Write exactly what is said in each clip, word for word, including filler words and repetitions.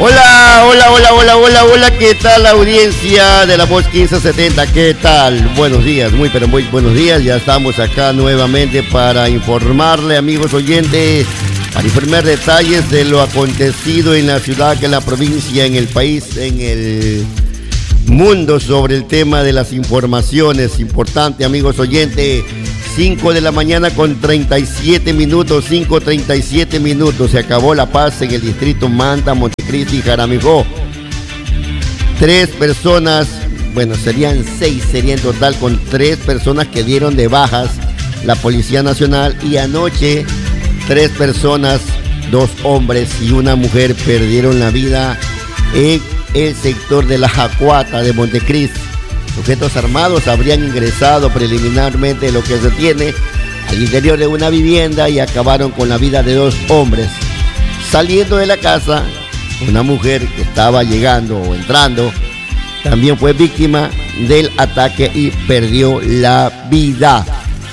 Hola, hola, hola, hola, hola, hola, ¿qué tal la audiencia de La Voz quince setenta? ¿Qué tal? Buenos días, muy pero muy buenos días. Ya estamos acá nuevamente para informarle, amigos oyentes, para informar detalles de lo acontecido en la ciudad, en la provincia, en el país, en el mundo, sobre el tema de las informaciones. Importante, amigos oyentes. cinco de la mañana con treinta y siete minutos, cinco treinta y siete minutos. Se acabó la paz en el distrito Manta, Montecristi y Jaramillo. Tres personas, bueno, serían seis, sería en total, con tres personas que dieron de bajas la Policía Nacional. Y anoche, tres personas, dos hombres y una mujer, perdieron la vida en el sector de la Jacuata de Montecristi. Sujetos armados habrían ingresado preliminarmente, lo que se tiene, al interior de una vivienda y acabaron con la vida de dos hombres. Saliendo de la casa, una mujer que estaba llegando o entrando también fue víctima del ataque y perdió la vida.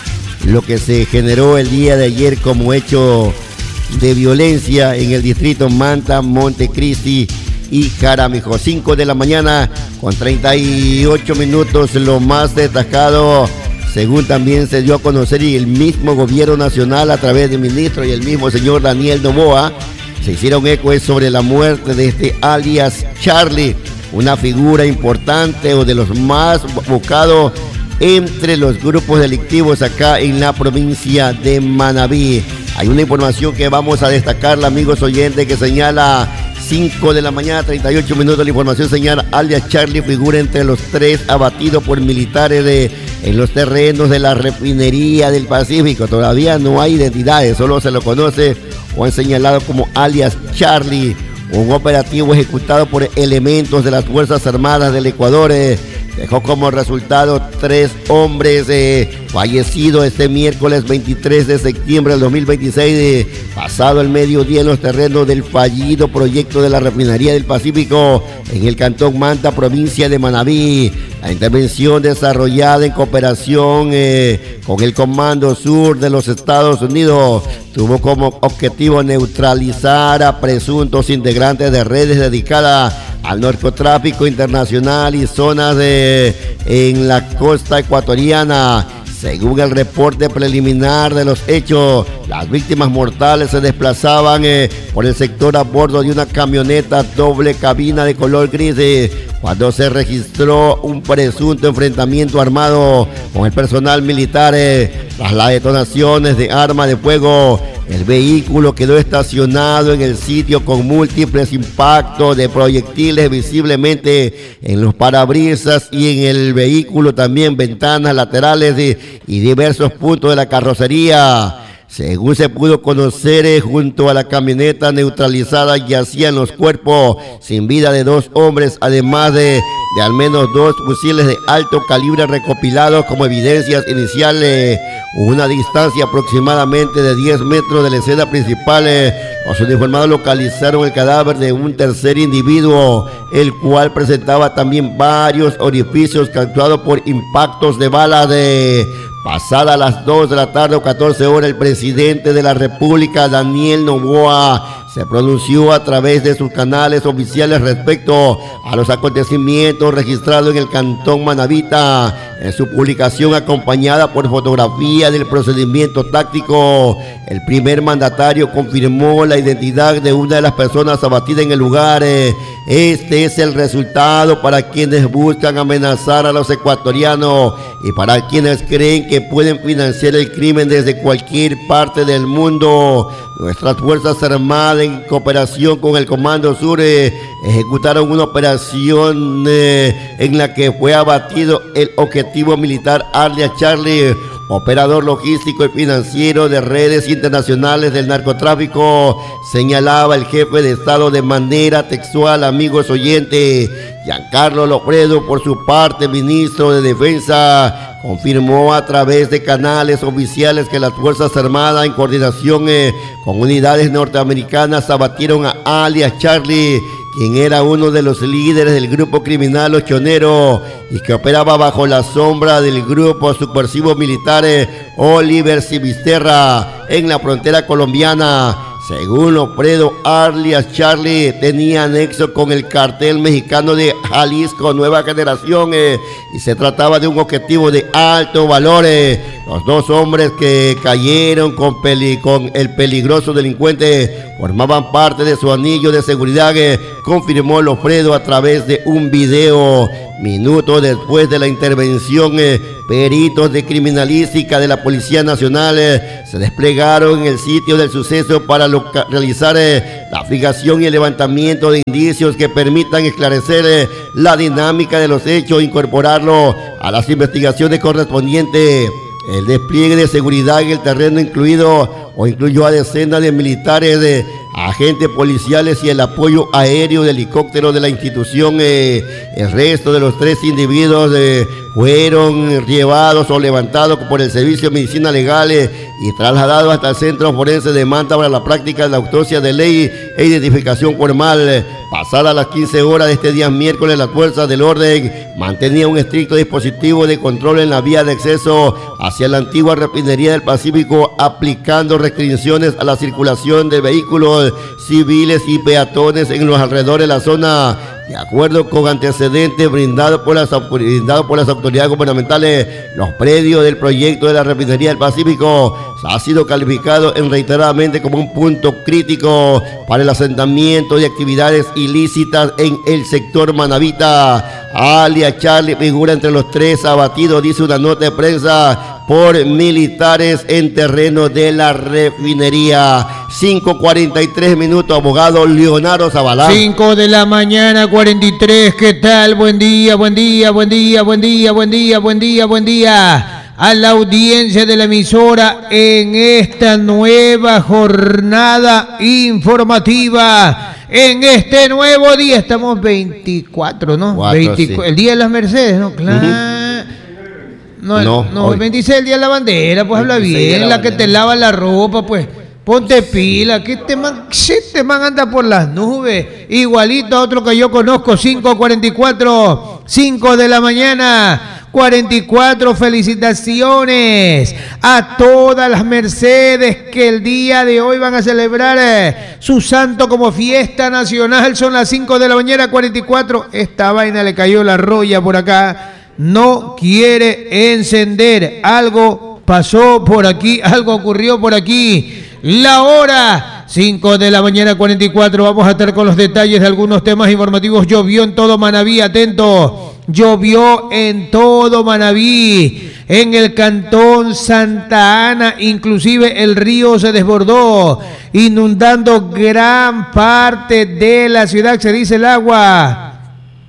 Lo que se generó el día de ayer como hecho de violencia en el distrito Manta, Montecristi y Jaramillo. cinco de la mañana con treinta y ocho minutos. Lo más destacado, según también se dio a conocer, y el mismo gobierno nacional a través del ministro y el mismo señor Daniel Noboa se hicieron eco, es sobre la muerte de este alias Charlie, una figura importante o de los más buscados entre los grupos delictivos acá en la provincia de Manabí. Hay una información que vamos a destacarla, amigos oyentes, que señala cinco de la mañana, treinta y ocho minutos. La información señala: alias Charlie figura entre los tres abatidos por militares de, en los terrenos de la refinería del Pacífico. Todavía no hay identidades, solo se lo conoce o han señalado como alias Charlie. Un operativo ejecutado por elementos de las Fuerzas Armadas del Ecuador eh, dejó como resultado tres hombres eh, fallecidos este miércoles veintitrés de septiembre del dos mil veintiséis, eh, pasado el mediodía, en los terrenos del fallido proyecto de la refinería del Pacífico en el cantón Manta, provincia de Manabí. La intervención, desarrollada en cooperación eh, con el Comando Sur de los Estados Unidos, tuvo como objetivo neutralizar a presuntos integrantes de redes dedicadas al narcotráfico internacional y zonas de, en la costa ecuatoriana. Según el reporte preliminar de los hechos, las víctimas mortales se desplazaban eh, por el sector a bordo de una camioneta doble cabina de color gris eh, cuando se registró un presunto enfrentamiento armado con el personal militar. Eh, tras las detonaciones de arma de fuego, el vehículo quedó estacionado en el sitio con múltiples impactos de proyectiles visiblemente en los parabrisas y en el vehículo también ventanas laterales de, y diversos puntos de la carrocería. Según se pudo conocer, eh, junto a la camioneta neutralizada yacían los cuerpos sin vida de dos hombres, además de, de al menos dos fusiles de alto calibre recopilados como evidencias iniciales. Una distancia aproximadamente de diez metros de la escena principal, eh, los uniformados localizaron el cadáver de un tercer individuo, el cual presentaba también varios orificios causados por impactos de balas. De Pasada las dos de la tarde o catorce horas, el presidente de la República, Daniel Noboa, se pronunció a través de sus canales oficiales respecto a los acontecimientos registrados en el cantón Manabita. En su publicación, acompañada por fotografía del procedimiento táctico, el primer mandatario confirmó la identidad de una de las personas abatidas en el lugar. Este es el resultado para quienes buscan amenazar a los ecuatorianos y para quienes creen que pueden financiar el crimen desde cualquier parte del mundo. Nuestras Fuerzas Armadas, en cooperación con el Comando Sur, eh, ejecutaron una operación eh, en la que fue abatido el objetivo militar alias Charlie, operador logístico y financiero de redes internacionales del narcotráfico, señalaba el jefe de Estado de manera textual, amigos oyentes. Giancarlo Lofredo, por su parte, ministro de Defensa, confirmó a través de canales oficiales que las Fuerzas Armadas, en coordinación eh, con unidades norteamericanas, abatieron a alias Charlie, quien era uno de los líderes del grupo criminal Los Choneros y que operaba bajo la sombra del grupo subversivo militar eh, Oliver Civisterra en la frontera colombiana. Según Lofredo, alias Charlie tenía nexo con el cartel mexicano de Jalisco Nueva Generación eh, y se trataba de un objetivo de alto valor. Eh. Los dos hombres que cayeron con, peli, con el peligroso delincuente formaban parte de su anillo de seguridad, eh, confirmó Lofredo a través de un video. Minutos después de la intervención, eh, peritos de criminalística de la Policía Nacional eh, se desplegaron en el sitio del suceso para loca- realizar eh, la fijación y el levantamiento de indicios que permitan esclarecer eh, la dinámica de los hechos e incorporarlo a las investigaciones correspondientes. El despliegue de seguridad en el terreno incluido o incluyó a decenas de militares, de agentes policiales y el apoyo aéreo de helicópteros de la institución. Eh, el resto de los tres individuos eh, fueron llevados o levantados por el Servicio de Medicina Legal eh, y trasladados hasta el Centro Forense de Manta para la práctica de la autopsia de ley e identificación formal. Pasadas las quince horas de este día miércoles, las fuerzas del orden mantenían un estricto dispositivo de control en la vía de acceso hacia la antigua refinería del Pacífico, aplicando restricciones a la circulación de vehículos civiles y peatones en los alrededores de la zona. De acuerdo con antecedentes brindados por las, brindados por las autoridades gubernamentales, los predios del proyecto de la refinería del Pacífico ha sido calificado en reiteradamente como un punto crítico para el asentamiento de actividades ilícitas en el sector manabita. Alias Charlie figura entre los tres abatidos, dice una nota de prensa, por militares en terreno de la refinería. cinco cuarenta y tres minutos, abogado Leonardo Zabalá. cinco de la mañana, cuarenta y tres, ¿qué tal? Buen día, buen día, buen día, buen día, buen día, buen día, buen día. A la audiencia de la emisora en esta nueva jornada informativa. En este nuevo día, estamos veinticuatro, ¿no? Cuatro, veinticuatro, sí. El día de las Mercedes, ¿no? Claro. Uh-huh. No, no, no el veintiséis, el día de la bandera, pues habla bien, la, la que te lava la ropa, pues ponte pila, que este man, este man anda por las nubes, igualito a otro que yo conozco. Cinco cuarenta y cuatro, cinco de la mañana, cuarenta y cuatro, felicitaciones a todas las Mercedes que el día de hoy van a celebrar eh, su santo como fiesta nacional. Son las cinco de la mañana, cuarenta y cuatro, esta vaina le cayó la roya por acá. No quiere encender. Algo pasó por aquí, algo ocurrió por aquí. La hora, cinco de la mañana, cuarenta y cuatro. Vamos a estar con los detalles de algunos temas informativos. Llovió en todo Manabí, atento. Llovió en todo Manabí, en el cantón Santa Ana, inclusive el río se desbordó, inundando gran parte de la ciudad. Se dice el agua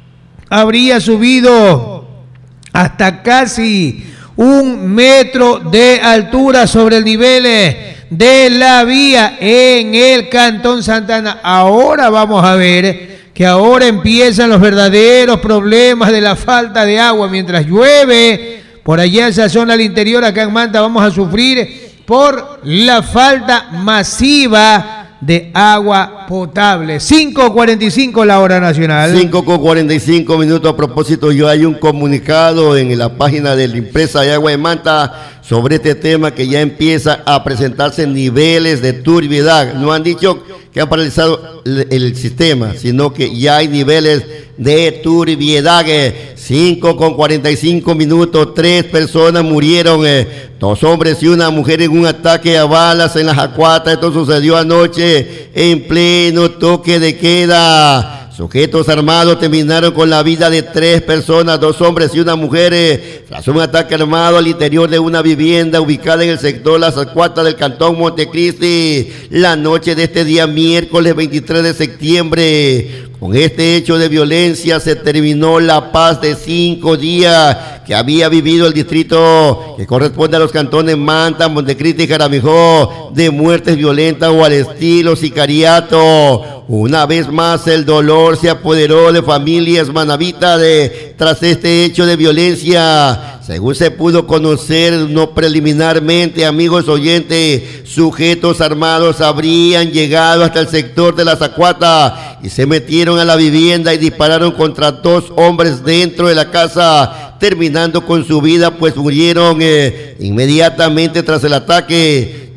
habría subido hasta casi un metro de altura sobre el nivel de la vía en el cantón Santa Ana. Ahora vamos a ver que ahora empiezan los verdaderos problemas de la falta de agua. Mientras llueve por allá en esa zona al interior, acá en Manta vamos a sufrir por la falta masiva de agua potable. Cinco cuarenta y cinco la hora nacional. cinco con cuarenta y cinco minutos. A propósito, yo hay un comunicado en la página de la empresa de agua de Manta sobre este tema, que ya empieza a presentarse niveles de turbiedad. No han dicho que ha paralizado el, el sistema, sino que ya hay niveles de turbiedad. cinco con cuarenta y cinco minutos, tres personas murieron, eh, dos hombres y una mujer en un ataque a balas en la Jacuata. Esto sucedió anoche en pleno toque de queda. Sujetos armados terminaron con la vida de tres personas, dos hombres y una mujer, eh, tras un ataque armado al interior de una vivienda ubicada en el sector Las Acuatas del cantón Montecristi, la noche de este día miércoles veintitrés de septiembre. Con este hecho de violencia se terminó la paz de cinco días que había vivido el distrito que corresponde a los cantones Manta, Montecristi y Jaramijó, de muertes violentas o al estilo sicariato. Una vez más el dolor se apoderó de familias manavitas de, tras este hecho de violencia. Según se pudo conocer no preliminarmente, amigos oyentes, sujetos armados habrían llegado hasta el sector de la Zacuata y se metieron a la vivienda y dispararon contra dos hombres dentro de la casa, terminando con su vida, pues murieron eh, inmediatamente tras el ataque.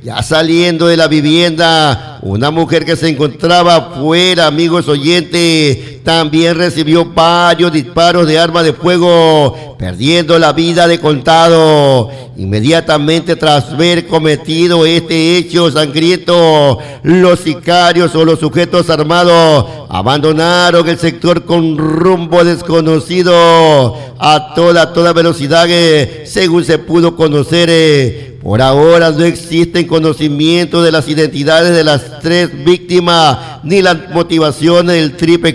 ya saliendo de la vivienda, una mujer que se encontraba afuera, amigos oyentes, también recibió varios disparos de arma de fuego, perdiendo la vida de contado. Inmediatamente tras ver cometido este hecho sangriento, los sicarios o los sujetos armados abandonaron el sector con rumbo desconocido a toda, a toda velocidad, eh, según se pudo conocer. Eh, Por ahora no existen conocimientos de las identidades de las tres víctimas ni las motivaciones del triple